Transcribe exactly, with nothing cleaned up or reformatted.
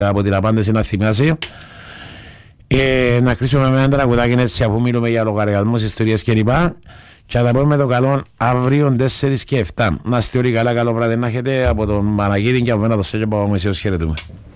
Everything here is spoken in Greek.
από την απάντηση να θυμάσαι. Ε, να κλείσουμε με ένα τραγουδάκι έτσι αφού μιλούμε για λογαριασμούς, ιστορίες κλπ. Και θα τα πούμε με το καλό αύριο τέσσερις και επτά. Να είστε όλοι καλά, καλό βράδυ να έχετε από τον Μαναγίδη και από μένα το Σέγιο Παπαμεσίος. Χαιρετούμε.